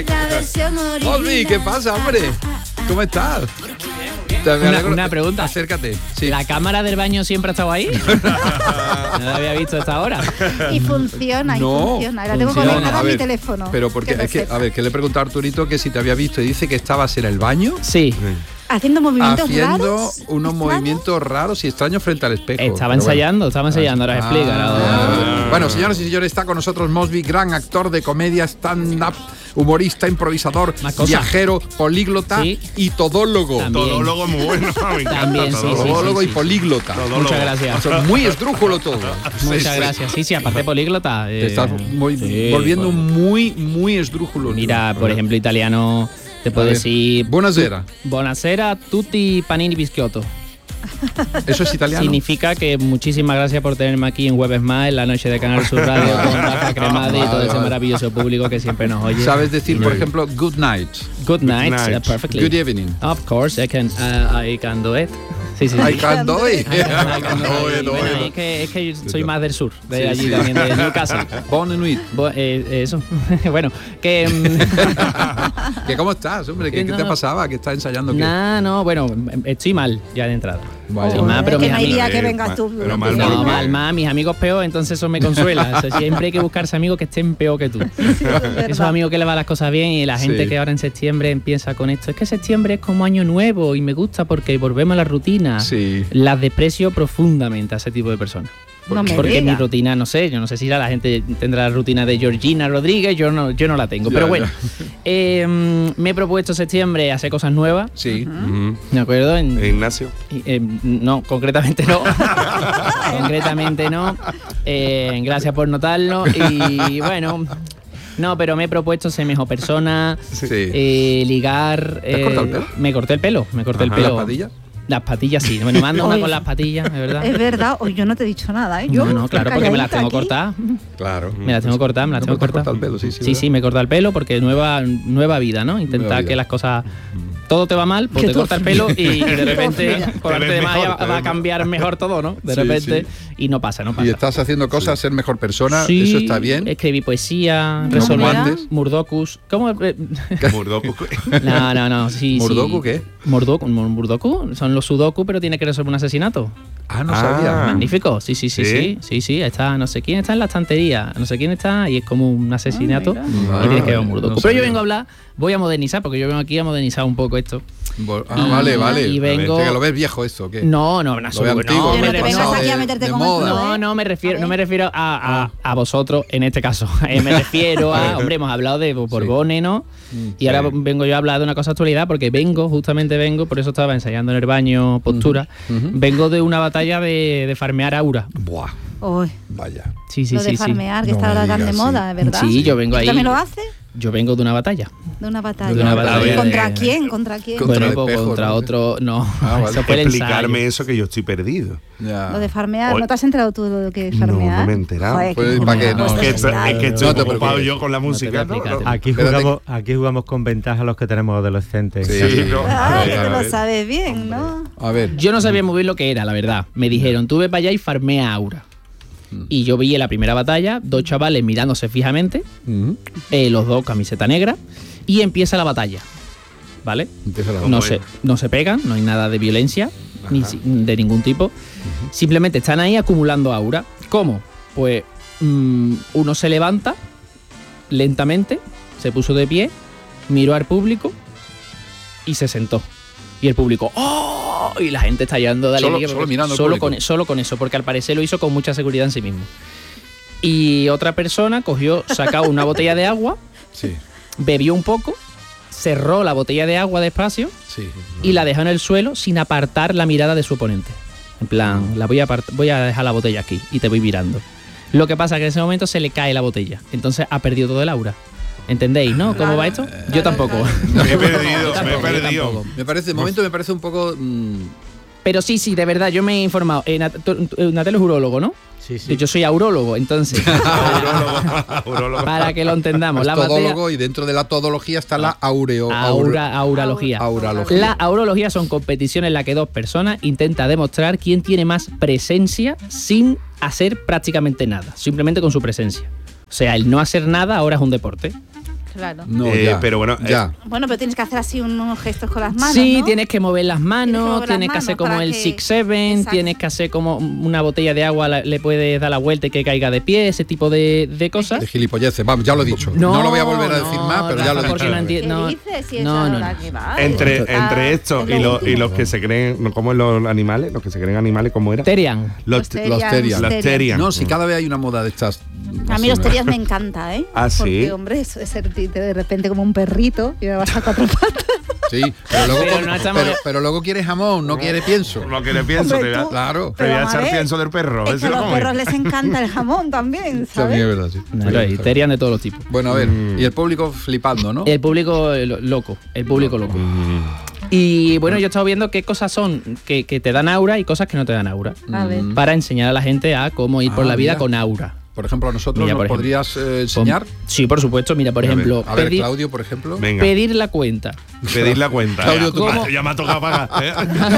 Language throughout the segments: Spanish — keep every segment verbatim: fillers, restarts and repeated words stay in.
Osby, ¿qué pasa, hombre? ¿Cómo estás? Una, una pregunta. Acércate. Sí. ¿La cámara del baño siempre ha estado ahí? No la había visto hasta ahora. Y funciona, no, y funciona. La tengo funciona. conectada a, a mi ver, teléfono. Pero porque es que, a ver, que le he preguntado a Arturito que si te había visto y dice que estabas en el baño. Sí. Haciendo movimientos Haciendo raros. unos movimientos raros y extraños frente al espejo. Estaba Pero ensayando, bueno. estaba ensayando, ahora Ah, explica. ah, bueno, señoras y señores, está con nosotros Mosby, gran actor de comedia, stand-up, humorista, improvisador, viajero, políglota sí. y todólogo. También. Todólogo muy bueno, me encanta. También, sí, todólogo sí, y sí, políglota. Todólogo. Muchas gracias. O sea, muy esdrújulo todo. Muchas sí, gracias. Sí, sí, aparte políglota. Te eh, estás muy, sí, volviendo pues, muy, muy esdrújulo. Mira, por ejemplo, italiano, te puedo decir... Buonasera. Buonasera, tutti panini biscotto. ¿Eso es italiano? Significa que muchísimas gracias por tenerme aquí en Jueves Más, en la noche de Canal Sur Radio, con Rafa Cremade y todo ese maravilloso público que siempre nos oye. ¿Sabes decir, por ejemplo, good night? Good night, Good night. uh, perfectly. Good evening. Of course, I can, uh, I can do it. Sí, sí, sí. I can do it. I can- I can do Do it. it, do Bueno, it. es que, es que yo soy más del sur, de Sí, allí sí. también, de Newcastle. Bonne nuit. Bo- eh, eso, bueno, que... mm, ¿Qué, ¿Cómo estás, hombre? ¿Qué, Que qué no. te pasaba? ¿Qué estás ensayando? ¿Qué? Nah, no, bueno, estoy mal ya de entrada. Vaya. Estoy mal, pero que mis no hay amigos... día que Eh, vengas tú. pero mal, No, ¿por qué? mal, mal, mis amigos peor, entonces eso me consuela. O sea, siempre hay que buscarse amigos que estén peor que tú. Esos amigos que le van las cosas bien y la gente Sí. que ahora en septiembre empieza con esto. Es que septiembre es como año nuevo y me gusta porque volvemos a la rutina. Sí. Las desprecio profundamente a ese tipo de personas. No me Porque diga. mi rutina, no sé, yo no sé si la gente tendrá la rutina de Georgina Rodríguez, yo no, yo no la tengo. Ya, pero bueno, ya. eh, mm, me he propuesto septiembre hacer cosas nuevas, Sí. Ujú. ¿de acuerdo? En- Eh, Ignacio. y, eh, no, concretamente no. concretamente no. Eh, gracias por notarlo. Y bueno, no, pero me he propuesto ser mejor persona, Sí. eh, ligar. ¿Te has eh, cortado el pelo? Me corté el pelo, me corté Ajá. el pelo. ¿Las patillas? Las patillas sí. Bueno, me ando una Oye. con las patillas, de verdad. Es verdad, hoy yo no te he dicho nada, ¿eh? Yo No, no, claro, porque me las tengo calladita cortadas. Claro. Me las tengo cortadas, me las No, tengo pues te has cortadas. cortado el pelo, sí, sí, Sí, ¿verdad? sí, me he cortado el pelo porque nueva, nueva vida, ¿no? Intentar Nueva vida. que las cosas... Todo te va mal, pues Que te todo corta el pelo y, y de repente, fluya. por arte Te de ves magia, mejor, te va a ves cambiar mejor todo, ¿no? De Sí, repente, sí. y no pasa, no pasa. Y estás haciendo cosas, ser mejor persona, Sí, eso está bien. Escribí poesía, como resolver antes. murdokus. ¿Cómo? Eh, Murdoku. No, no, no, sí, ¿Murdoku sí. qué? Murdoku, mur- Murdoku, son los sudoku, pero tiene que resolver un asesinato. Ah, no Ah. sabía. Magnífico, sí, sí, sí, ¿Sí? sí, sí, sí, está, no sé quién está en la estantería, no sé quién está y es como un asesinato mira. y tienes que ver un Murdoku. No Pero yo sabía. vengo a hablar, voy a modernizar, porque yo vengo aquí a modernizar un poco esto. Bo- Ah, Y- vale, vale. y vengo- Que lo ves viejo esto, ¿o ¿qué? No, no, no, Lo ves no, antiguo, me no te refiero- vengas pasado aquí a de- meterte de con moda. esto, no, ¿eh? no me refiero, A no me ver. refiero a, a, a vosotros en este caso. Eh, me refiero a, hombre, hemos hablado de Borbone, ¿no? Y ahora vengo yo a hablar de una cosa de actualidad porque vengo, justamente vengo, por eso estaba ensayando en el baño postura. Ujú. Vengo de una batalla de, de farmear aura. Buah, Uy, vaya. Sí, sí, lo de sí, sí. farmear, que No está me ahora tan de digas, moda, sí. ¿verdad? Sí, yo vengo ¿Y ahí. tú también lo haces? Yo vengo de una batalla. De una batalla. De una batalla. ¿Contra Eh, quién? ¿Contra quién? Contra bueno, el pues espejo, contra ¿no? otro. No, Ah, vale. eso fue el ensayo. Explicarme eso que yo estoy perdido. Ya. Lo de farmear. Hoy- ¿No te has enterado tú de lo que es No, farmear? no me he enterado. Joder, Pues, qué ¿para qué? mal No, Es puesto que, estoy- está. es que estoy No te ocupado preocupes. yo con la No te música. voy a ¿no? explicar. No, Aquí Espérate. jugamos, aquí jugamos con ventaja los que tenemos adolescentes. Sí. Sí, no. Ah, A que ver, tú a lo ver. sabes bien, ¿no? A ver. Yo no sabía muy bien lo que era, la verdad. Me dijeron, tú ve para allá y farmea aura. Y yo vi en la primera batalla dos chavales mirándose fijamente, Ujú. eh, los dos camiseta negra, y empieza la batalla. ¿Vale? Empieza la No bueno. se, no se pegan, no hay nada de violencia, ni si- de ningún tipo. Simplemente están ahí acumulando aura. ¿Cómo? Pues mm, uno se levanta lentamente, se puso de pie, miró al público y se sentó. Y el público, ¡oh! Y la gente está llorando de Solo- alegría. solo porque- mirando al solo público. con, solo con eso, porque al parecer lo hizo con mucha seguridad en sí mismo. Y otra persona cogió, sacó una botella de agua, Sí, bebió un poco, cerró la botella de agua despacio sí. y la dejó en el suelo sin apartar la mirada de su oponente. En plan, la voy a, apart- voy a dejar la botella aquí y te voy mirando. Lo que pasa es que en ese momento se le cae la botella. Entonces ha perdido todo el aura. ¿Entendéis, no? ¿Cómo va esto? Yo tampoco. Me he perdido, Yo me he tampoco, yo perdido. tampoco. Me parece, de momento me parece un poco. mm, Pero sí, sí, de verdad, yo me he informado. Eh, Nat- tú- tú- Natel es urólogo, ¿no? Sí, sí. Yo soy aurólogo, entonces, Urólogo, urólogo. para que lo entendamos. es La batalla, todólogo y dentro de la todología está la aureo. aura, aurología. aurología. La aurología son competiciones en las que dos personas intentan demostrar quién tiene más presencia sin hacer prácticamente nada, simplemente con su presencia. O sea, el no hacer nada ahora es un deporte. Claro. No, Eh, ya, pero bueno, ya. Bueno, pero tienes que hacer así unos gestos con las manos, Sí, ¿no? tienes que mover las manos, mover las tienes que manos hacer como para el que- six seven, Exacto. tienes que hacer como una botella de agua, la- le puedes dar la vuelta y que caiga de pie, ese tipo de, de cosas. De gilipolleces, vamos, ya lo he dicho. No, lo voy a volver a decir no, más, pero ya lo he Rafa, porque dicho. no enti- ¿Qué no, dices? Si es no, no, ahora no. que va, Entre, está- entre esto es y, lo lo- y último. los que se creen, ¿cómo es los animales? Los que se creen animales, ¿cómo era? Terian. Los, Los te- Los terian. los terian. No, si cada vez hay una moda de estas. A mí así, los ¿no? terias me encanta, ¿eh? Ah, ¿sí? Porque, hombre, eso es sentirte de repente como un perrito y me vas a cuatro patas. Sí, pero luego, Pero com- no estamos- pero, pero luego quiere jamón, no quiere pienso. Lo que le pienso, Hombre, te voy a, tú- Claro. te Pero voy a vamos a echar ver, pienso del perro. Es ese que a lo los come. perros les encanta el jamón también, También es ¿sabes? verdad, sí. Claro, y terian de todos los tipos. Bueno, a ver, Mm. y el público flipando, ¿no? El público eh, lo- loco, el público loco. Mm. Y bueno, yo he estado viendo qué cosas son que, que te dan aura y cosas que no te dan aura. A ver. Mm. Para enseñar a la gente a cómo ir por Ah, la vida mira. con aura. Por ejemplo, a nosotros Mira, nos por ejemplo. podrías eh, enseñar. Sí, por supuesto. Mira, por A ver, ejemplo, A ver, pedir, Claudio, por ejemplo. Venga, pedir la cuenta. pedir la cuenta. Claudio, ya, tú- ¿Cómo? ya me ha tocado pagar. ¿eh?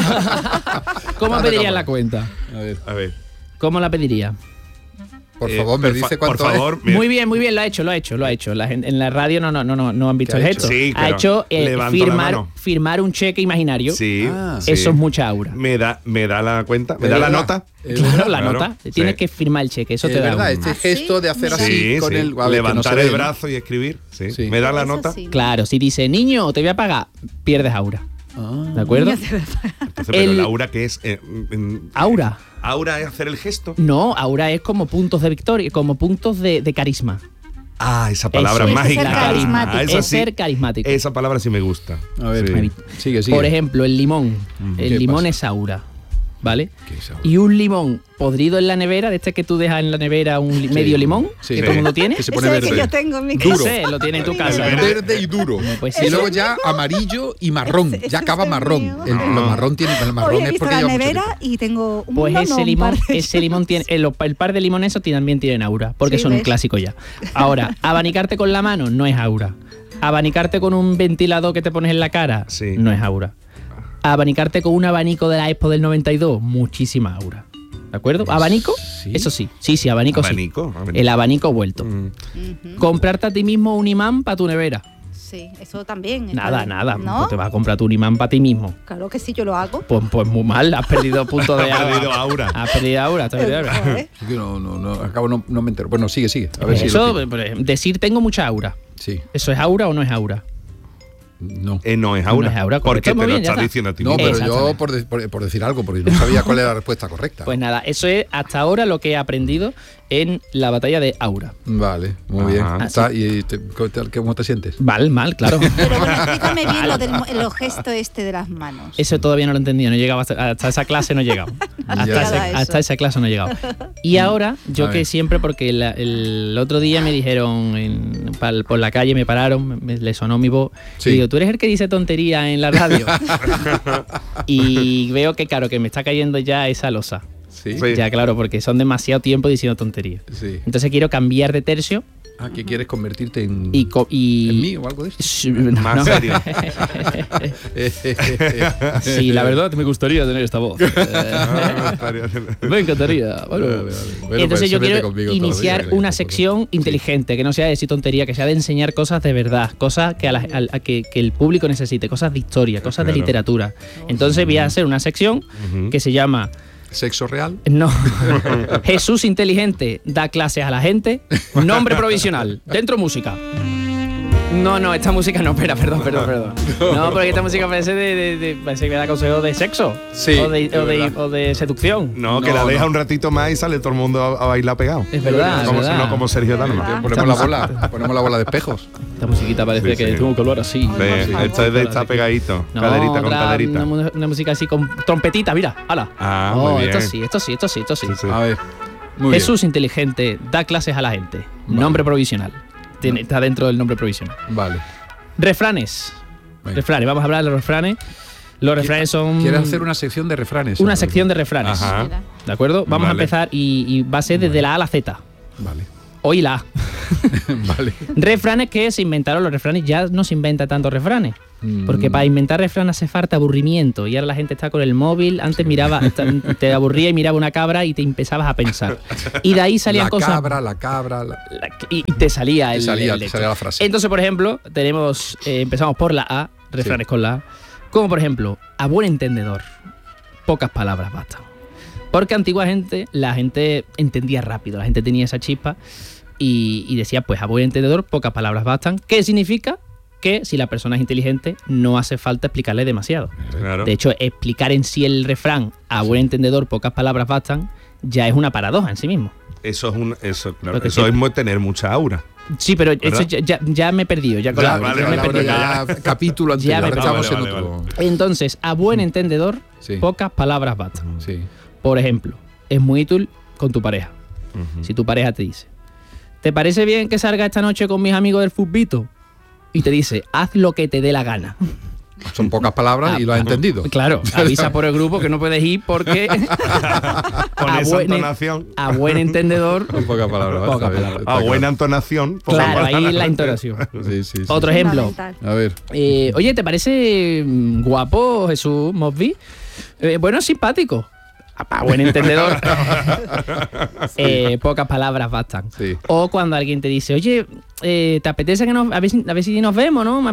¿Cómo Dale, pedirías cámara. la cuenta? A ver, A ver. ¿Cómo la pediría? por eh, favor, me por fa- dice cuánto Por favor, mira. Muy bien, muy bien, lo ha hecho, lo ha hecho, lo ha hecho. La gente, en la radio no, no, no, no, no han visto ¿Qué el ha gesto. hecho? Sí, ha pero hecho eh, levanto la firmar, mano. firmar un cheque imaginario. Sí, Ah. sí. Eso es mucha aura. Me da, me da la cuenta, me Es da la verdad. nota. Es Claro, verdad. la Claro, nota. sí. Tienes que firmar el cheque, eso Es te da verdad, aura. este ¿Ah, sí? gesto de hacer Mira. así Sí, con sí. el. a ver, que no Levantar se el ve, ¿no? brazo y escribir. Sí. Sí. Me da la Eso nota. sí. Claro, si dice niño, te voy a pagar, pierdes aura. Ah. ¿De acuerdo? Entonces, pero El- la aura que es. eh, mm, Aura. aura es hacer el gesto. No, aura es como puntos de victoria, como puntos de, de carisma. Ah, esa palabra Eso es mágica. ser carismático. Ah, esa es sí. ser carismático. Esa palabra sí me gusta. A ver, Sí. sigue, sigue. Por ejemplo, el limón. ¿Qué El limón pasa? es aura, ¿vale? ¿Qué es ahora? Y un limón podrido en la nevera, de este que tú dejas en la nevera un li- medio limón, Sí. que todo el mundo tiene. Que se Ese pone es el que verde. yo tengo en mi casa. Duro. Ese lo tiene en tu casa. El ¿no? Verde y duro. Pues y sí. luego ya amarillo y marrón. Ese- ya ese acaba es el marrón. mío. El, lo marrón tiene. El marrón Hoy he es visto porque la lleva mucho nevera tiempo. y tengo un Pues montón, ese un par limón, de ese limón tiene, el, el par de limones esos también tienen aura, porque Sí, son un ¿ves? clásico ya. Ahora, abanicarte con la mano no es aura. Abanicarte con un ventilador que te pones en la cara Sí. no es aura. Abanicarte con un abanico de la Expo del noventa y dos, muchísima aura. ¿De acuerdo? ¿Abanico? Sí. Eso sí. Sí, sí, abanico, Abanico, sí. abanico. El abanico vuelto. Mm. Ujú. Comprarte a ti mismo un imán para tu nevera. Sí, eso también. está Nada, bien. nada. ¿No? Pues te vas a comprar tu imán para ti mismo. Claro que sí, yo lo hago. Pues, pues muy mal, has perdido puntos de Ha perdido aura. Has perdido aura, has perdido aura. Joder. Es que no, no, no, acabo, no, no me entero. Bueno, sigue, sigue. A ver si. Eso, lo por ejemplo, decir tengo mucha aura. Sí. ¿Eso es aura o no es aura? No. Eh, no es aura. No es aura, porque correcto, te muy lo bien, ya estás está. diciendo a ti No, mismo. pero yo Exactamente. por, de- por, por decir algo, porque no sabía cuál era la respuesta correcta. Pues nada, eso es hasta ahora lo que he aprendido en la batalla de aura. Vale, muy Ajá. bien. Está, ¿Y te- cómo te sientes? Mal, mal, claro. Pero bueno, explícame bien lo del mo- el gesto este de las manos. Eso todavía no lo he entendido, no he llegado hasta, hasta esa clase, no he llegado. Hasta, Ya. ese- Eso. hasta esa clase no he llegado. Y ahora, yo A que ver. siempre, porque la- el otro día me dijeron, en- pal- por la calle me pararon, me, le sonó mi voz, Sí. y digo, ¿tú eres el que dice tontería en la radio? Y veo que, claro, que me está cayendo ya esa losa. Sí. Sí. Ya, claro, porque son demasiado tiempo diciendo tonterías. Sí. Entonces quiero cambiar de tercio Ah, ¿qué quieres convertirte en, y... co- y en mí o algo de eso? Sh- no, Más no. serio. Sí, la verdad me gustaría tener esta voz. Ah, estaría- Me encantaría. Bueno. Vale, vale. Bueno, Entonces pues yo se mete quiero conmigo todos los iniciar días, que le una digo, sección inteligente, que no sea de decir tontería, que sea de enseñar cosas de verdad, cosas que, a la- a- a que, que el público necesite, cosas de historia, cosas de Claro. literatura. Entonces voy a hacer una sección Ujú. que se llama ¿Sexo real? no. Jesús inteligente da clases a la gente. Nombre provisional. Dentro música. No, no, esta música no, espera, perdón, perdón, perdón. No, porque esta música parece de, de, de- parece que me da consejo de sexo. Sí, O de, es o de, verdad. o de seducción. No, que No, la deja no. un ratito más y sale todo el mundo a, a bailar pegado. Es verdad, es Como- verdad. No como Sergio Dalma. verdad. Ponemos la bola, ponemos la bola de espejos. Esta musiquita parece Sí, que sí. tengo que hablar así. Ve, por favor. esto es de estar pegadito. No, caderita con otra- caderita. Una, mu- una música así con trompetita, mira, hala. Ah, Oh, muy bien. esto sí, esto sí, esto sí, esto sí. Sí, sí. A ver. Muy bien. Jesús inteligente da clases a la gente. Vale. Nombre provisional. Tiene- está dentro del nombre provisional. Vale. Refranes. Venga. Refranes, vamos a hablar de los refranes. Los refranes son ¿Quieres hacer una sección de refranes? una sección de refranes. Ajá. Mira. ¿De acuerdo? Vamos a Vale. empezar y, y va a ser desde la A a la Z. Vale. Oíla. Vale. Refranes que se inventaron, los refranes ya no se inventa tantos refranes. Mm. Porque para inventar refranes hace falta aburrimiento. Y ahora la gente está con el móvil. Antes miraba, te aburría y miraba una cabra y te empezabas a pensar. Y de ahí salían la cosas. Cabra, la cabra, la la- y te salía el. Te salía- el te hecho. salía la frase. Entonces, por ejemplo, tenemos. eh, empezamos por la A, refranes con la A. Como por ejemplo, a buen entendedor. Pocas palabras bastan. Porque antigua gente, la gente entendía rápido, la gente tenía esa chispa y, y decía, pues a buen entendedor, pocas palabras bastan. ¿Qué significa? Que si la persona es inteligente, no hace falta explicarle demasiado. Claro. De hecho, explicar en sí el refrán a buen entendedor, pocas palabras bastan, ya es una paradoja en sí mismo. Eso es un, eso, claro, Porque eso sí. es mu- tener mucha aura. Sí, pero ¿Verdad? eso ya, ya- ya me he perdido. Ya, con Ya, la- vale, ya me he vale, perdido. ya, ya, capítulo Ya anterior, me- estamos vale, en vale, otro. Entonces, a buen entendedor, Sí. pocas palabras bastan. Sí. Por ejemplo, es muy útil con tu pareja. Si tu pareja te dice, ¿te parece bien que salga esta noche con mis amigos del futbito? Y te dice, haz lo que te dé la gana. Son pocas palabras y lo has entendido. Claro, avisa por el grupo que no puedes ir porque Con a, esa buen, entonación. a buen entendedor. Son pocas palabras. Pocas está bien, palabras. está A claro. buena entonación. pocas Claro, ahí palabras. la entonación. Sí, sí, sí. Otro ejemplo. Fundamental. A ver. Eh, oye, ¿te parece mm, guapo Jesús Mosby? Eh, bueno, simpático. A buen entendedor. Eh, pocas palabras bastan. Sí. O cuando alguien te dice, oye, eh, ¿te apetece que nos, a ver, si, a ver si nos vemos, no?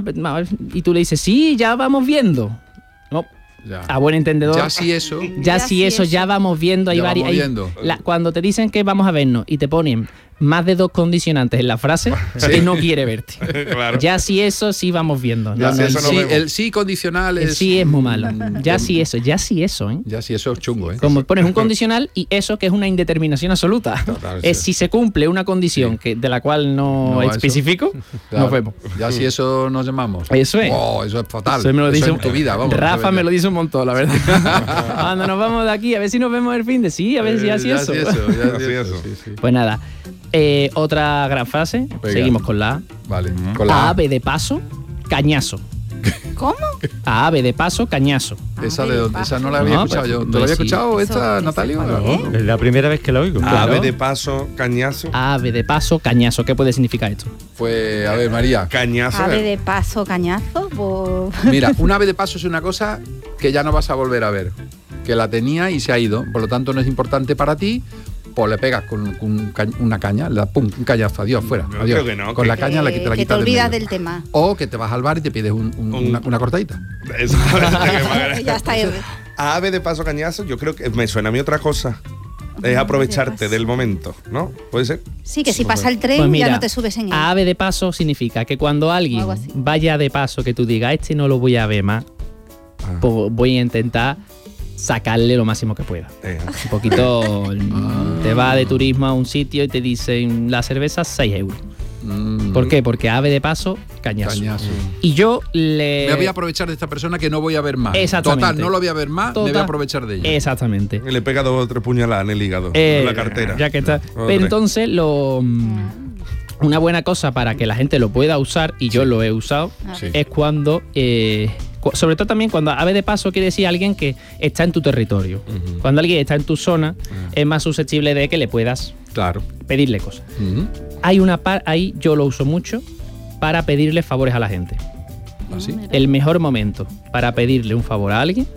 Y tú le dices, sí, ya vamos viendo. No, Ya. a buen entendedor. Ya sí eso. Ya si eso, ya vamos viendo. Hay Ya vari- vamos hay- viendo. la- cuando te dicen que vamos a vernos y te ponen más de dos condicionantes en la frase, que no quiere verte. Claro. Ya si eso, sí vamos viendo. Ya No, si no, eso el, no Sí, vemos. el sí condicional el es. sí es muy malo. Ya si eso, ya si eso, ¿eh? Ya sí, eso es chungo, ¿eh? Como pones un condicional y eso que es una indeterminación absoluta. Total, Es sí. si se cumple una condición Sí. que, de la cual no, No, eso- especifico, Claro. nos vemos. Ya si eso nos llamamos. Eso es. Oh, eso es fatal. Eso me lo dice en tu vida, vamos. Rafa ¿sabes? me lo dice un montón, la verdad. Cuando nos vamos de aquí, a ver si nos vemos el fin de sí, a ver si Eh, así ya eso. sí eso, ya Así sí eso. eso, sí, sí. Pues nada, eh, otra gran frase. Venga. Seguimos con la A. Vale. Con la A A. ave de paso, cañazo. ¿Cómo? A ave de paso, cañazo. Esa, Ave de, de dónde- esa no la paso. había No, escuchado pues, yo. ¿Tú pues la habías sí. escuchado Eso- esta, eso Natalia? cuál ¿No? es. Es la primera vez que lo oigo. Claro. Ave de paso, cañazo. Ave de paso, cañazo. ¿Qué puede significar esto? Pues, a ver, María. Cañazo. Ave de paso, cañazo. Pues... Mira, un ave de paso es una cosa que ya no vas a volver a ver. Que la tenía y se ha ido. Por lo tanto, no es importante para ti. Pues le pegas con, con un ca- una caña, le das pum, un cañazo, adiós, fuera. No, adiós. creo que no, con que- la caña la, que te la que te quitas del olvidas medio. del tema. O que te vas al bar y te pides un- un- Un- una, una cortadita. Exactamente. Ya está. A ave de paso, cañazo, yo creo que me suena a mí otra cosa. Es aprovecharte del momento, ¿no? ¿Puede ser? Sí, que si pasa el tren Pues mira, ya no te subes en él. ave de paso significa que cuando alguien Algo así. vaya de paso, que tú digas, este no lo voy a ver más, Ah. pues voy a intentar sacarle lo máximo que pueda. Eh, Un poquito, te vas de turismo a un sitio y te dicen la cerveza seis euros. Mm, ¿Por qué? Porque ave de paso, cañazo. Cañazo. Y yo le... Me voy a aprovechar de esta persona que no voy a ver más. Exactamente. Total, no lo voy a ver más, me Total. voy a aprovechar de ella. Exactamente. le pega dos o tres puñaladas en el hígado, Eh, en la cartera. Ya que está. Dos o Pero tres. entonces, lo, mm, una buena cosa para que la gente lo pueda usar, y yo lo he usado, A Sí. ver. es cuando, eh, cu- sobre todo también cuando ave de paso quiere decir alguien que está en tu territorio. Cuando alguien está en tu zona, es más susceptible de que le puedas Claro. pedirle cosas. Ujú. Hay una par, ahí yo lo uso mucho para pedirle favores a la gente. ¿Así? El mejor momento para pedirle un favor a alguien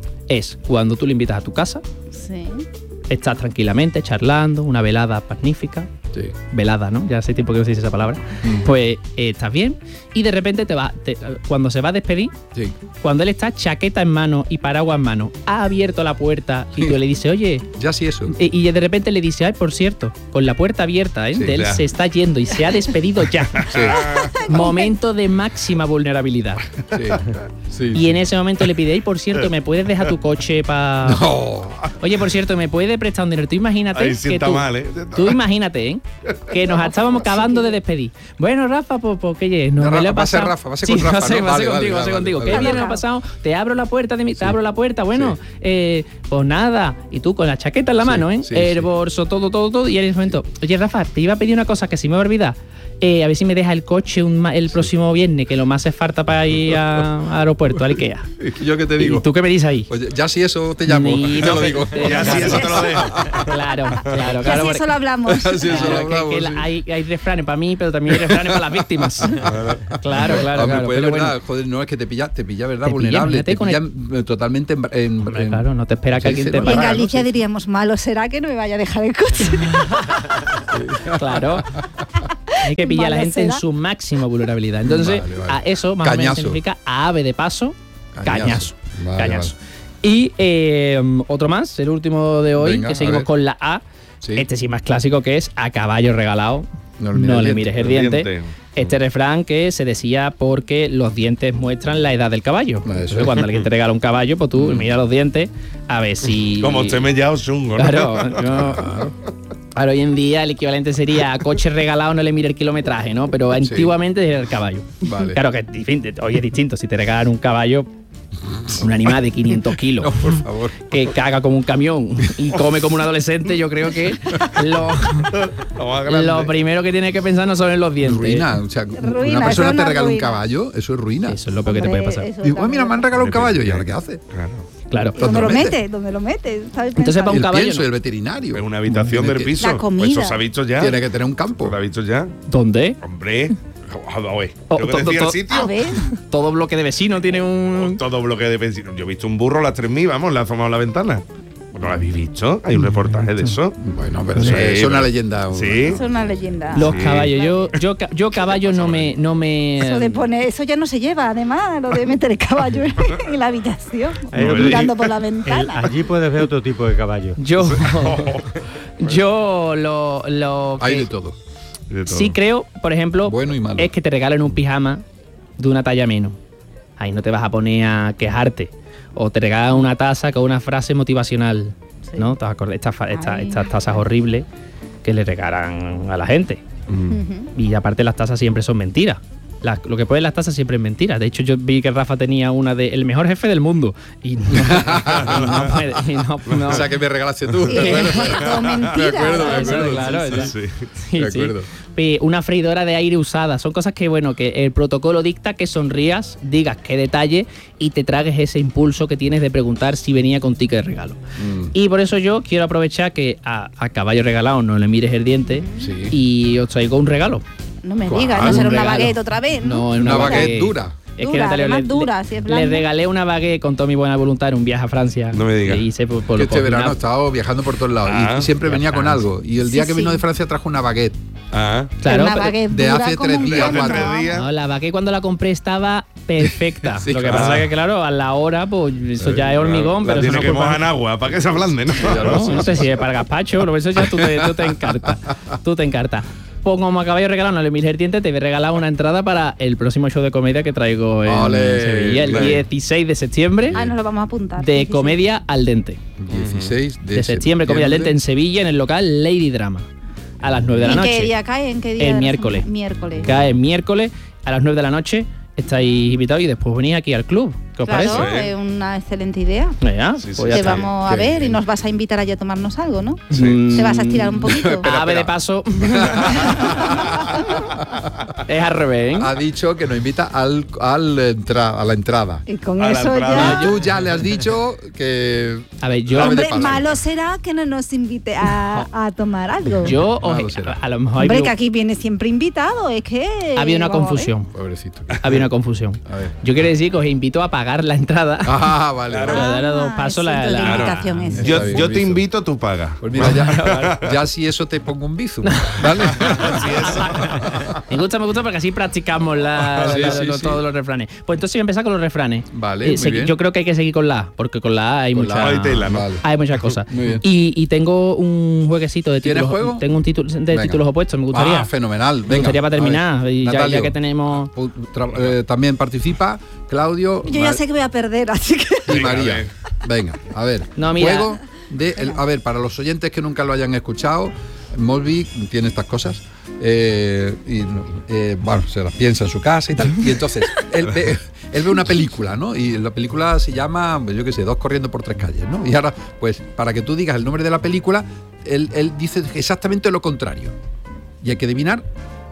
es cuando tú le invitas a tu casa, Sí. estás tranquilamente charlando, una velada magnífica. Sí. Velada, ¿no? Ya hace tiempo que no se dice esa palabra. Pues eh, estás bien y de repente te va, te- cuando se va a despedir, Sí. cuando él está chaqueta en mano y paraguas en mano, ha abierto la puerta y tú le dices, oye, Ya sí eso. y, y de repente le dice, ay, por cierto, con la puerta abierta, ¿eh? Sí, de él claro. se está yendo y se ha despedido ya. Momento de máxima vulnerabilidad. Sí. Sí, Y en ese momento le pide, ay, por cierto, ¿me puedes dejar tu coche para...? No. Oye, por cierto, ¿me puedes prestar un dinero? Tú imagínate Ahí que sienta tú, mal, ¿eh? tú imagínate, ¿eh? Que nos estábamos acabando de despedir. Bueno, Rafa, pues, pues ¿qué llegues? No, Rafa, me lo he va a ser pasado. Rafa, va a ser Sí, con Rafa, va a ser, ¿no? va a ser Vale, contigo, va a ser vale, contigo. vale, Qué vale. bien me lo he pasado. Te abro la puerta de mi, te abro la puerta. Bueno, Sí. eh, pues nada. Y tú con la chaqueta en la Sí, mano, ¿eh? sí, el sí. bolso, todo, todo, todo. Y en ese momento, oye, Rafa, te iba a pedir una cosa que si me voy a olvidar. Eh, a ver si me deja el coche un ma- el próximo viernes, que lo más hace falta para ir a, a aeropuerto, al Ikea. ¿Yo qué te digo? ¿Y tú qué me dices ahí? Oye, ya si eso te llamo, Ni- te no, lo que- digo. eh, Ya sí, eso te lo dejo. Claro, claro, Y claro. así porque- eso lo hablamos. Sí, eso lo claro, que- hablamos, que sí. la- hay, hay refranes para mí, pero también hay refranes para las víctimas. Claro, claro, Hombre, claro. pues pero es verdad, bueno. joder, no es que te pilla, te pilla, ¿verdad? Te pilla, Vulnerable, imagínate te con pilla el- eh, totalmente en, en- Hombre, en- claro, no te espera que Sí, alguien sí, te no, Y en pague. Galicia diríamos, malo será que no me vaya a dejar el coche. Claro. Hay que pillar a la Malo gente en será. su máxima vulnerabilidad. Entonces, Vale, vale. a eso más o menos Cañazo. significa a ave de paso, Cañazo. cañazo. Vale, Cañazo. Y eh, otro más, el último de hoy, Venga, que a seguimos ver. con la A. Sí. Este sí más clásico, que es a caballo regalado. No No le le, mires el mires el diente. diente. El diente. Este refrán que se decía porque los dientes muestran la edad del caballo. Eso. Entonces, cuando alguien te regala un caballo, pues tú mira los dientes a ver si. Como usted me llama chungo, ¿no? Claro, yo- Claro, hoy en día el equivalente sería a coche regalado, no le mire el kilometraje, ¿no? Pero antiguamente era el caballo. Vale. Claro que es diferente, hoy es distinto. Si te regalan un caballo, un animal de quinientos kilos, No, por favor. que caga como un camión y come como un adolescente, yo creo que lo, Lo más grande. lo primero que tienes que pensar no son en los dientes. Ruina, o sea, Ruina, una persona eso es te una regala un ruina. caballo, eso es ruina. Eso es lo peor que te puede Hombre, pasar. eso Digo, "Ah, mira, me han regalado un caballo, ¿y Depende. ahora qué hace? Claro. Claro. ¿Dónde lo ¿Dónde lo mete? mete? ¿Dónde lo mete? ¿Sabes Entonces, pensar? pa' un El caballo pienso, no. el veterinario. Es una habitación del piso. La comida. Eso se ha visto ya. Tiene que tener un campo. ¿Lo ha visto ya? ¿Dónde? Hombre. A ver, Oh, ¿yo to- que to- decía to- el sitio? A ver, Todo bloque de vecinos tiene un. Todo bloque de vecinos. Yo he visto un burro a las tres mil, vamos, le ha asomado la ventana. ¿No lo habéis visto? Hay un reportaje de eso. Bueno, pero eso Sí, es una pero- leyenda. Sí. eso es una leyenda. Los Sí. caballos. Yo, yo, ca- yo caballos no me, no me. Eso de poner, eso ya no se lleva, además, lo de meter el caballo en, en la habitación, Eh, mirando por la El- ventana. allí puedes ver otro tipo de caballo. Yo, yo lo, lo Hay que de todo. De todo. sí creo, por ejemplo, Bueno y malo. es que te regalen un pijama de una talla menos. Ahí no te vas a poner a quejarte. O te regalan una taza con una frase motivacional, ¿no? ¿Te acuerdas? Estas fa- esta- Ay. estas tazas horribles que le regalan a la gente. Mm. Ujú. Y aparte las tazas siempre son mentiras. Las- lo que ponen las tazas siempre es mentira. De hecho, yo vi que Rafa tenía una de el mejor jefe del mundo. Y no, y no puede- y no- no- O sea, que me regalaste tú. Y ¿te acuerdas? todo mentira. Me acuerdo, me Eso, acuerdo. claro, sí, sí, ya. sí. Sí, Me sí. acuerdo. Eh, Una freidora de aire usada. Son cosas que, bueno, que el protocolo dicta que sonrías, digas qué detalle y te tragues ese impulso que tienes de preguntar si venía con ticket de regalo. Mm. Y por eso yo quiero aprovechar que a, a caballo regalado no le mires el diente Sí. y os traigo un regalo. No me ¿Cuál? digas, no Un será una regalo. baguette otra vez, ¿no? No, es Una una, baguette dura. Es que Dura, Natalia, además le, dura, le- si es le blanda. regalé una baguette con toda mi buena voluntad en un viaje a Francia. No me digas. Que hice por, por- Que este por verano una- he estado viajando por todos lados Ah, y siempre y a venía con Francia. algo. Y el Sí, día que vino sí. de Francia trajo una baguette. Ah. Claro, una pero- baguette de dura hace como tres un días, plomo, cuatro ¿no? días. No, la baguette cuando la compré estaba perfecta. Sí, Lo que claro. pasa es que, claro, a la hora, pues eso ya es hormigón, La pero eso tiene no que es culpa- mojar en agua para que se ablande, ¿no? No, no sé si es para el gazpacho, pero eso ya tú te, tú te encartas. Tú te encartas. Pues como acabáis de regalar, no le mires el diente, te voy a regalar una entrada para el próximo show de comedia que traigo en Ole, Sevilla, el bien. dieciséis de septiembre, Ah, nos lo vamos a apuntar. de sí, sí, comedia al dente. dieciséis de, De septiembre, comedia al dente en Sevilla, en el local Lady Drama. A las nueve de sí. la ¿En qué noche. día cae? ¿En qué día? El de la miércoles. semana? Miércoles. Cae el miércoles a las nueve de la noche. Estáis invitados y después venís aquí al club. ¿Qué os Claro, parece? es una excelente idea. Ya, Sí, sí, pues ya Te está. vamos a Qué ver y bien. nos vas a invitar allí a tomarnos algo, ¿no? Mm, Te vas a estirar un poquito. Espera, Ave de espera. paso. Es al revés, ¿eh? Ha dicho que nos invita al, al entra- a la entrada. Y con A la eso entrada. ya. Tú ya le has dicho que... A ver, yo, Ave de Hombre, paso. malo será que no nos invite a, a tomar algo. yo os- Malo será. a lo mejor hay Hombre, un- que aquí viene siempre invitado, es que. ha habido una vamos a ver. confusión. Pobrecito. Ha habido una confusión. A ver. Yo quiero decir que os invito a pagar la entrada. Ah, vale. Para vale. dar a dos pasos la, centro de la- invitación ese. Yo, Está bien yo te visto. invito, tú pagas. Pues mira, ya, ya si eso te pongo un bizum, ¿vale? Me gusta, me gusta porque así practicamos la, Sí, la- sí, lo- sí. todos los refranes. Pues entonces voy a empezar con los refranes. Vale, Eh, muy segui- bien. Yo creo que hay que seguir con la A, porque con la A hay Con mucha, la A hay tela, ¿no? Vale. hay muchas cosas. Muy bien. Y, y tengo un jueguecito de ¿Tienes títulos. juego? Tengo un título de Venga. títulos opuestos, me gustaría. Ah, fenomenal. Venga, me gustaría para a ver. terminar. Y ya, Natalio, ya que tenemos. pu- tra- eh, también participa Claudio Yo ya Mar- sé que voy a perder, así que. y Venga, María. a ver. Venga, a ver. No, mira. Juego de el- a ver, para los oyentes que nunca lo hayan escuchado, Molby tiene estas cosas. eh, y eh, bueno, se las piensa en su casa y tal. Y entonces, él ve, él ve una película, ¿no? Y la película se llama, pues, yo qué sé, Dos corriendo por tres calles, ¿no? Y ahora, pues, para que tú digas el nombre de la película, él, él dice exactamente lo contrario. Y hay que adivinar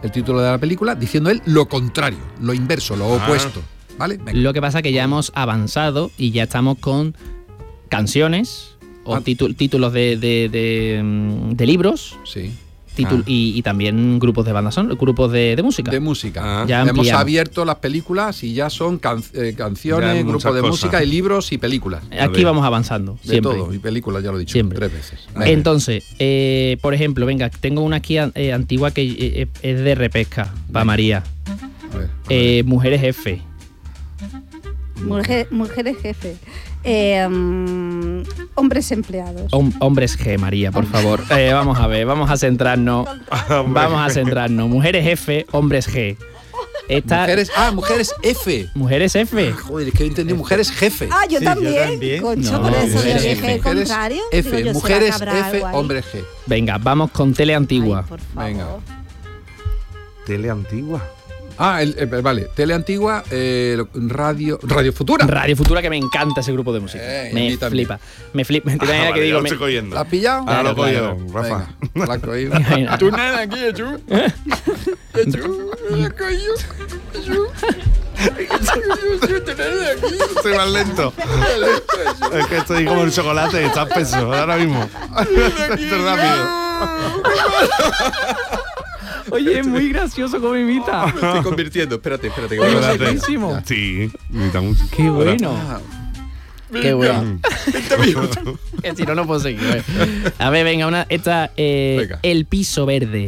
el título de la película, diciendo él lo contrario, lo inverso, lo Ah. opuesto. ¿Vale? Venga. Lo que pasa es que ya hemos avanzado y ya estamos con canciones o Ah. titu- títulos de, de- de, mm, de libros Sí. titul- Ah. y, y también grupos de bandas son grupos de, de música. De música. Ah. Ya Hemos ampliamos. abierto las películas y ya son can- eh, Ya canciones, hay grupos muchas de cosas. música y libros y películas. Aquí ver. vamos avanzando De siempre. todo. Y películas, ya lo he dicho. Siempre. Tres veces. Venga. Entonces, eh, por ejemplo, venga, tengo una aquí eh, antigua que eh, es de repesca para María. A ver. Eh, Mujeres F. Mujer- mujeres jefe. Eh, mm, hombres empleados. Hom- hombres G, María, por favor. Eh, vamos a ver, vamos a centrarnos. Vamos a centrarnos. Mujeres F, hombres G. Esta, Mujeres, ah, mujeres F. Mujeres F. Joder, es que he entendido mujeres jefe. Ah, yo Sí, yo también. también. Concho, No, por eso yo mujeres dije F. el Mujeres contrario. F, Digo yo, ¿será mujeres que habrá F, algo ahí? hombres G. Venga, vamos con tele antigua. Ay, por favor. Venga. Tele antigua. Ah, el, el- vale, tele antigua, eh, lo- radio, Radio Futura. Radio Futura, que me encanta ese grupo de música. Eh, y a me mí también. flipa. Me flipa. Me Ah, que vale, digo, ya lo me- estoy cogiendo. ¿La has pillado? Ahora lo Claro, cogido, claro. Rafa. Venga, la has cogido. Venga. Tú nada aquí, Echu. Echu, la has cogido. Echu. Estoy más lento. Es que estoy como el chocolate, está espeso ahora mismo. Estoy rápido. Oye, es muy gracioso como imita. Me estoy convirtiendo. Espérate, espérate. Que Oye, voy a- Espérate. buenísimo. Sí, imita mucho. Qué bueno. Ah, Qué bueno. veinte minutos. Que si no, no puedo seguir. A ver, A ver, venga, una, esta, eh, Venga. El piso verde.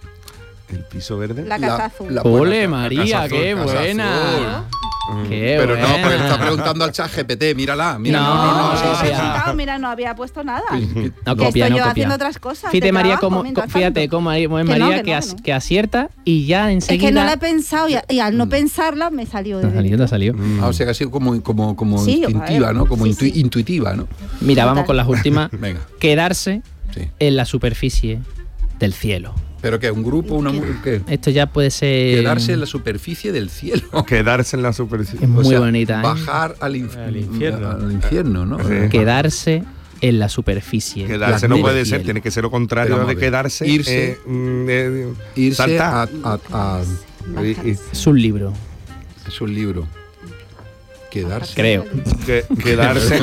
El piso verde. La casa azul. la Ole, buena ca- María, Casa qué Azul, Casa buena. Azul. Qué Pero no, buena. porque le está preguntando al chat G P T, mírala, mira, No, no, no, no, sí, sí, sí, sí. ah. No, mira, no había puesto nada. No Que copia, estoy no yo copia. haciendo otras cosas. Fíjate, de María, trabajo, cómo, mientras fíjate tanto. cómo es Que no, María que que, no, as- que no. que acierta y ya enseguida. Es que no la he pensado y, y al no pensarla me salió Te de ha salido, te ha salido. Ah, o sea que ha sido como, como, como Sí, instintiva, vale. ¿no? Como Sí, intu- sí. intuitiva, ¿no? Mira, vamos Total. con las últimas. Venga, Quedarse sí. en la superficie del cielo. ¿Pero qué? ¿Un grupo? Una, mu- ¿Qué? Esto ya puede ser. Quedarse en la superficie del cielo. Quedarse en la superficie. Es muy O sea, bonita, ¿eh? Bajar al, inf- Al infierno. Al infierno, ¿no? Sí. Quedarse en la superficie. Quedarse La no puede del ser, cielo. tiene que ser lo contrario Pero vamos de a ver. quedarse. Irse. eh, mm, eh, Irse saltar. a, a- a- Y- y- Es un libro, Es un libro. Quedarse. creo. que- quedarse,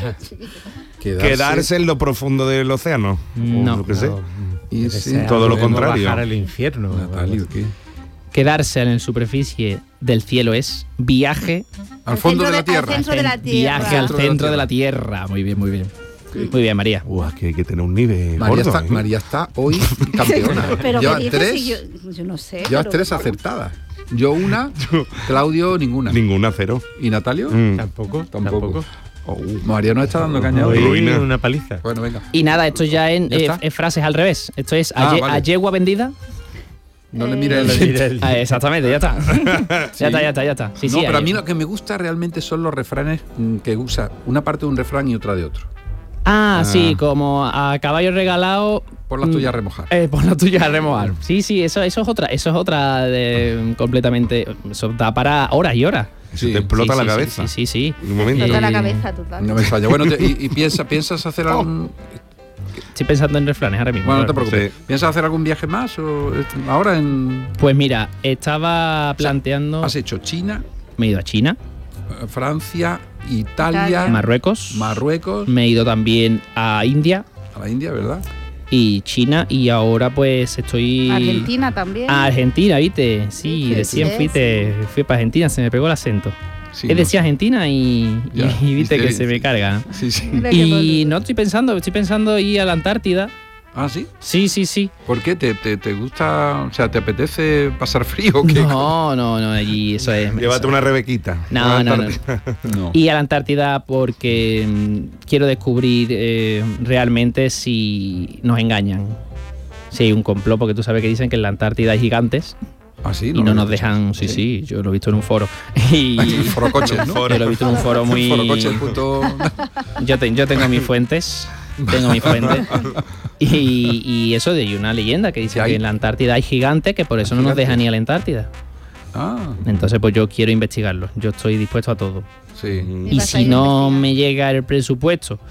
Quedarse. quedarse en lo profundo del océano. O No. lo que sé. Irse. Debe ser Todo lo algo de no contrario. Bajar al infierno. Natalia, ¿qué? Quedarse en la superficie del cielo es viaje, Al fondo de la Al tierra. centro de la tierra. viaje al Centro de la centro de la tierra. tierra. Muy bien, muy bien. Muy bien, María. Uah, que hay que tener un nivel María, gordo, está, ¿eh? María está hoy campeona. Pero Lleva ¿qué dices? tres, Si yo, yo no sé. llevas pero- tres acertadas. Yo una, Claudio ninguna. Ninguna cero. ¿Y Natalio? Mm. Tampoco, Tampoco. tampoco. Oh. María nos está dando caña Hoy hoy. Ruina. una paliza. Bueno, venga. Y nada, esto ya en ¿Ya eh, está? es frases al revés. Esto es Ah, a, ye- vale. a yegua vendida. No le Eh, mires No le el... mires el- Ah, exactamente, ya está. Sí. Ya está, ya está, ya está. Sí, no, sí, pero a ahí. mí lo que me gusta realmente son los refranes mm, que usa una parte de un refrán y otra de otro. Ah, Ah. sí, como a caballo regalado. Por las mm, tuyas a remojar. Eh, por la tuya a remojar. Sí, sí, eso, eso es otra, eso es otra de, completamente. Eso da para horas y horas. Eso Sí, te explota Sí, la sí, cabeza. Sí, sí, sí. En un momento. Explota la Eh, cabeza total. No me extraña. Bueno, te- y, y piensa, ¿piensas hacer algún...? Estoy pensando en refranes ahora mismo. Bueno, no te claro. preocupes. Sí. ¿Piensas hacer algún viaje más o est- ahora en... Pues mira, estaba planteando. Has hecho China, Me he ido a China, eh, Francia, Italia, Italia. Marruecos. Marruecos, Me he ido también a India a la India, ¿verdad? y China. Y ahora pues estoy. Argentina también. A Argentina, ¿viste? Sí, Sí, decían sí, fuiste, fui para Argentina, se me pegó el acento. Sí, es no decía Argentina y, Ya, y viste viste, que se me carga. Sí, sí. Mira qué Y bonito. no estoy pensando, estoy pensando ir a la Antártida. Ah, ¿sí? Sí, sí, sí. ¿Por qué? ¿Te, te, te gusta, o sea, te apetece pasar frío o qué? No, no, no, y eso es. Llévate eso- una rebequita. No, Una no, no. tarta. No. Y a la Antártida porque mm, quiero descubrir eh, realmente si nos engañan. Si hay un complot, porque tú sabes que dicen que en la Antártida hay gigantes Ah, sí, y no lo nos había dejan. Sí, escuchado. sí, yo lo he visto en un foro. Y Forocoches, ¿no? yo lo he visto en un foro muy. Forocoches, punto... Yo, te- yo tengo mis fuentes. Tengo mis fuentes. Y, y eso de y una leyenda que dice Sí, hay- que en la Antártida hay gigantes que por eso no nos gigantes. dejan ir a la Antártida. Ah, Entonces, pues yo quiero investigarlo. Yo estoy dispuesto a todo. sí. Y Y vas a si ir a no investigar. me llega el presupuesto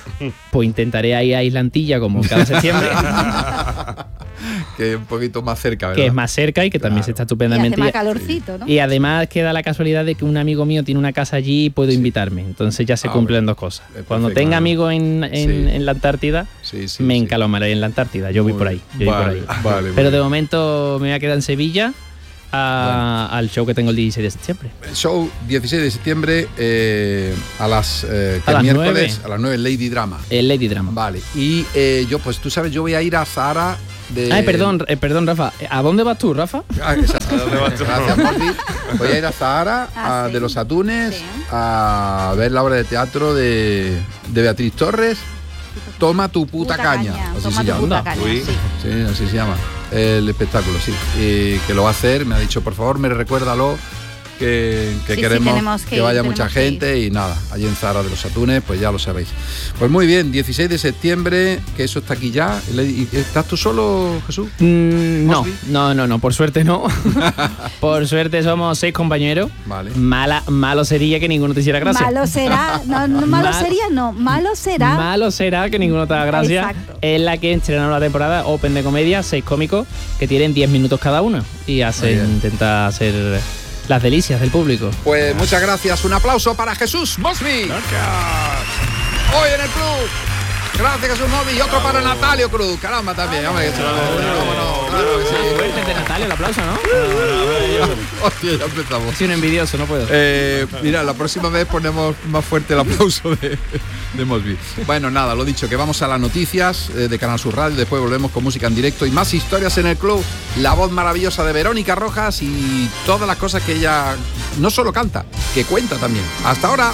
pues intentaré ir a Islantilla como cada septiembre. Que es un poquito más cerca, ¿verdad? Que es más cerca y que también Claro. se está Y estupendamente. hace más calorcito, ¿no? Y además queda la casualidad de que un amigo mío tiene una casa allí y puedo invitarme. Entonces ya se Ah, cumplen bueno. dos cosas. Es Cuando perfecto, tenga ¿no? amigos en, en, Sí. en la Antártida, Sí, sí, me sí. encalomaré en la Antártida. Yo voy Muy por ahí. bien. Yo voy por Vale, ahí. vale, muy Pero de bien. momento me voy a quedar en Sevilla a- al show que tengo el dieciséis de septiembre. El show dieciséis de septiembre eh, a las, eh, que A las miércoles nueve. a las nueve Lady Drama. El Lady Drama. Vale. Y eh, yo, pues tú sabes, yo voy a ir a Zahara de. Ay, perdón, eh, perdón, Rafa. ¿A dónde vas tú, Rafa? Ah, exacto. ¿A dónde vas tú? Gracias, Mordi. Voy a ir a Zahara, Ah, a- sí. de los Atunes, Sí. a ver la obra de teatro de, de Beatriz Torres. Toma tu puta, caña. Así Toma se tu llama. puta caña, Uy. sí. Sí, así se llama. El espectáculo, sí. Y que lo va a hacer. Me ha dicho, por favor, me recuérdalo. Que, que Sí, sí, queremos tenemos que que ir, vaya tenemos mucha que ir. gente y nada, allí en Zahara de los Atunes, pues ya lo sabéis. Pues muy bien, dieciséis de septiembre, que eso está aquí ya. ¿Y estás tú solo, Jesús? Mm, no, ¿Mosby? no, no, no, por suerte no. Por suerte somos seis compañeros. Vale. Mala, malo sería que ninguno te hiciera gracia. Malo será, no, no, malo Mal- sería, no, malo será. Malo será que ninguno te haga gracia. Exacto. Es la que estrenaron la temporada Open de comedia, seis cómicos que tienen diez minutos cada uno y Muy hacen, bien. intenta hacer las delicias del público. Pues muchas gracias. Un aplauso para Jesús Mosby. Hoy en el club. Gracias, Jesús Mosby. Y otro para Natalio Cruz. Caramba, también. Hombre, que se lo- cómo no, claro que sí. Fuerte de Natalia, el aplauso, ¿no? Hostia, ya empezamos. Soy un envidioso, no puedo. Eh, mira, la próxima vez ponemos más fuerte el aplauso de, de Mosby. Bueno, nada, lo dicho, que vamos a las noticias eh, de Canal Sur Radio, después volvemos con música en directo y más historias en el club, la voz maravillosa de Verónica Rojas y todas las cosas que ella no solo canta, que cuenta también. Hasta ahora.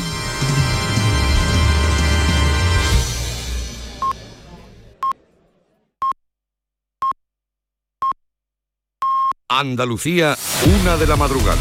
Andalucía, una de la madrugada.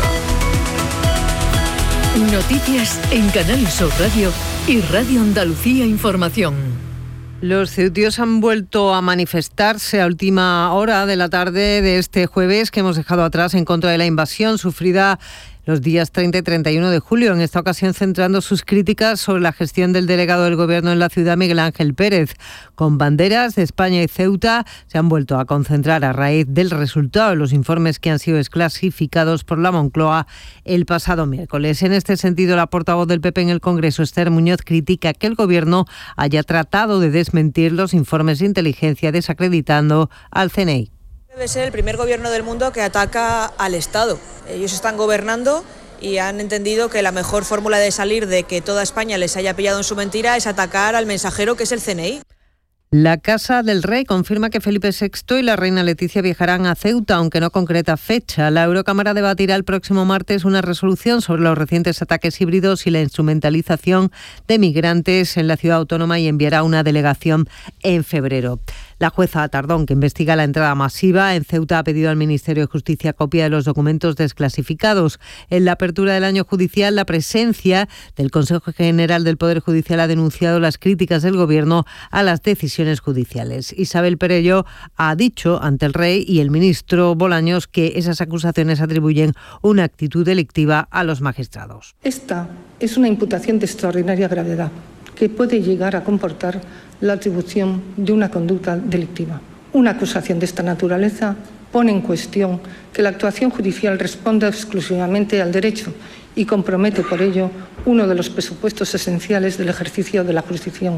Noticias en Canal Sur Radio y Radio Andalucía Información. Los ceutíos han vuelto a manifestarse a última hora de la tarde de este jueves que hemos dejado atrás en contra de la invasión sufrida los días treinta y treinta y uno de julio, en esta ocasión centrando sus críticas sobre la gestión del delegado del Gobierno en la ciudad, Miguel Ángel Pérez. Con banderas de España y Ceuta se han vuelto a concentrar a raíz del resultado de los informes que han sido desclasificados por la Moncloa el pasado miércoles. En este sentido, la portavoz del P P en el Congreso, Esther Muñoz, critica que el Gobierno haya tratado de desmentir los informes de inteligencia desacreditando al C N I. Debe ser el primer gobierno del mundo que ataca al Estado. Ellos están gobernando y han entendido que la mejor fórmula de salir de que toda España les haya pillado en su mentira es atacar al mensajero que es el C N I. La Casa del Rey confirma que Felipe sexto y la reina Leticia viajarán a Ceuta, aunque no concreta fecha. La Eurocámara debatirá el próximo martes una resolución sobre los recientes ataques híbridos y la instrumentalización de migrantes en la ciudad autónoma y enviará una delegación en febrero. La jueza Tardón, que investiga la entrada masiva en Ceuta, ha pedido al Ministerio de Justicia copia de los documentos desclasificados. En la apertura del año judicial, la presencia del Consejo General del Poder Judicial ha denunciado las críticas del Gobierno a las decisiones judiciales. Isabel Perello ha dicho ante el Rey y el ministro Bolaños que esas acusaciones atribuyen una actitud delictiva a los magistrados. Esta es una imputación de extraordinaria gravedad que puede llegar a comportar la atribución de una conducta delictiva. Una acusación de esta naturaleza pone en cuestión que la actuación judicial responda exclusivamente al derecho y compromete por ello uno de los presupuestos esenciales del ejercicio de la jurisdicción.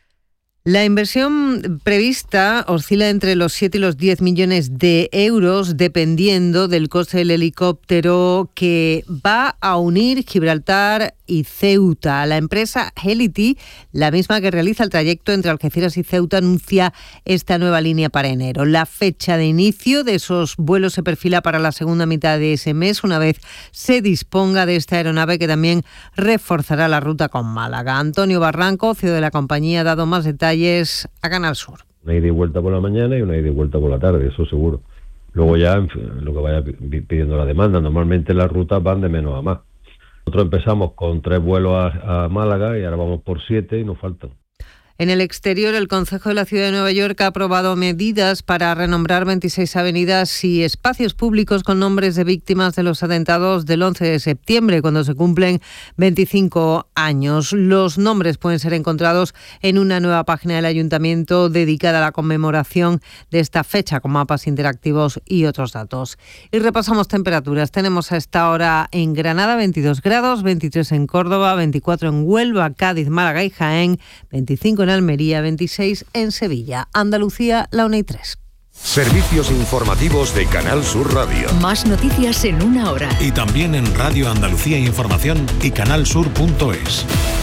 La inversión prevista oscila entre los siete y los diez millones de euros, dependiendo del coste del helicóptero que va a unir Gibraltar y Ceuta. La empresa Helity, la misma que realiza el trayecto entre Algeciras y Ceuta, anuncia esta nueva línea para enero. La fecha de inicio de esos vuelos se perfila para la segunda mitad de ese mes, una vez se disponga de esta aeronave que también reforzará la ruta con Málaga. Antonio Barranco, C E O de la compañía, ha dado más detalles a Canal Sur. Una ida y vuelta por la mañana y una ida y vuelta por la tarde, eso seguro. Luego ya, en fin, lo que vaya pidiendo la demanda. Normalmente las rutas van de menos a más. Nosotros empezamos con tres vuelos a, a Málaga y ahora vamos por siete y nos faltan. En el exterior, el Concejo de la Ciudad de Nueva York ha aprobado medidas para renombrar veintiséis avenidas y espacios públicos con nombres de víctimas de los atentados del once de septiembre, cuando se cumplen veinticinco años. Los nombres pueden ser encontrados en una nueva página del Ayuntamiento dedicada a la conmemoración de esta fecha, con mapas interactivos y otros datos. Y repasamos temperaturas. Tenemos a esta hora en Granada veintidós grados, veintitrés en Córdoba, veinticuatro en Huelva, Cádiz, Málaga y Jaén, veinticinco en Almería, veintiséis en Sevilla. Andalucía, la una y tres. Servicios informativos de Canal Sur Radio. Más noticias en una hora. Y también en Radio Andalucía Información y canalsur punto es.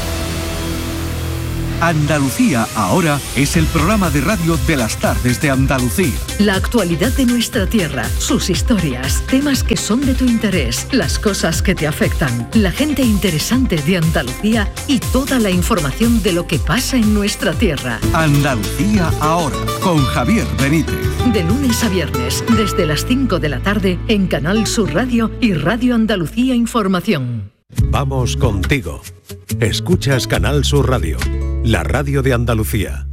Andalucía ahora es el programa de radio de las tardes de Andalucía. La actualidad de nuestra tierra, sus historias, temas que son de tu interés, las cosas que te afectan, la gente interesante de Andalucía y toda la información de lo que pasa en nuestra tierra. Andalucía ahora, con Javier Benítez. De lunes a viernes, desde las cinco de la tarde, en Canal Sur Radio y Radio Andalucía Información. Vamos contigo. Escuchas Canal Sur Radio, la radio de Andalucía.